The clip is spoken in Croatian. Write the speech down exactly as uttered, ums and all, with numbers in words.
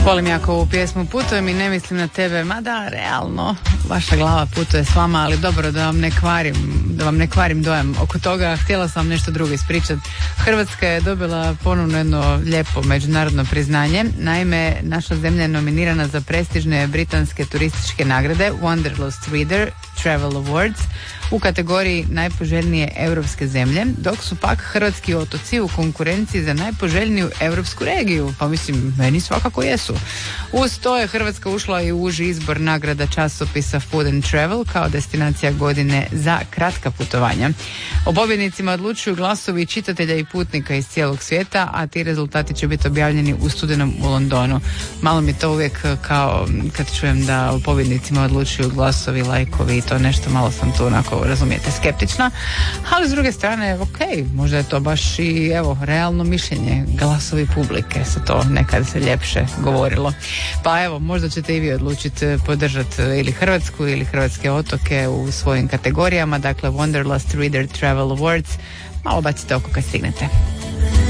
Volim jako ovu pjesmu, putujem i ne mislim na tebe, mada realno vaša glava putuje s vama, ali dobro, da vam ne kvarim, da vam ne kvarim dojam oko toga. Htjela sam vam nešto drugo ispričati. Hrvatska je dobila ponovno jedno lijepo međunarodno priznanje. Naime, naša zemlja je nominirana za prestižne britanske turističke nagrade Wanderlust Reader Travel Awards u kategoriji najpoželjnije europske zemlje, dok su pak hrvatski otoci u konkurenciji za najpoželjniju europsku regiju. Pa mislim, meni svakako jesu. Uz to je Hrvatska ušla i u uži izbor nagrada časopisa Food and Travel kao destinacija godine za kratka putovanja. O pobjednicima odlučuju glasovi čitatelja i putnika iz cijelog svijeta, a ti rezultati će biti objavljeni u studenom u Londonu. Malo mi to uvijek kao kad čujem da o pobjednicima odlučuju glasovi, lajkovi i to nešto, malo sam tu onako, razumijete, skeptična, ali s druge strane, ok, možda je to baš i evo, realno mišljenje, glasovi publike, se to nekad se ljepše govorilo. Pa evo, možda ćete i vi odlučiti podržati ili Hrvatsku ili hrvatske otoke u svojim kategorijama, dakle Wanderlust Reader Travel Awards, malo bacite oko kad stignete.